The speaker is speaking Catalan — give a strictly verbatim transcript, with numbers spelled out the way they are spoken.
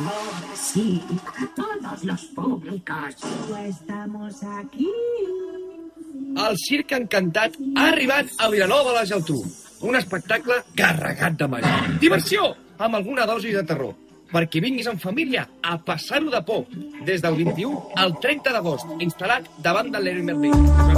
Oh, sí, todos los públicos. Estamos aquí. El Circ Encantat ha arribat a Vilanova de la Geltrú. Un espectacle carregat de màgia. Diversió, amb alguna dosi de terror. Perquè vinguis en família a passar-ho de por. Des del vint-i-u al trenta d'agost, instal·lat davant de l'Heroi Merlin.